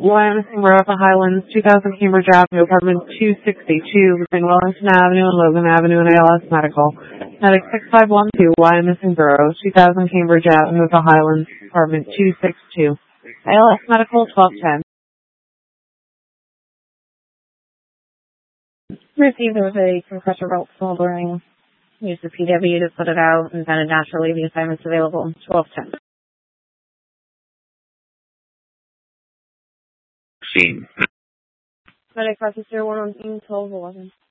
Wyomissing Road, Highlands, 2000 Cambridge Avenue, apartment 262, between Wellington Avenue and Logan Avenue and ALS Medical. Medic 6512, Wyomissing Borough, 2000 Cambridge Avenue, Highlands, apartment 262. ALS Medical, 1210. Received with a compressor belt smoldering. Use the PW to put it out, and then naturally the assignment's available. 1210. Scene. Medic Officer 1 on 1211.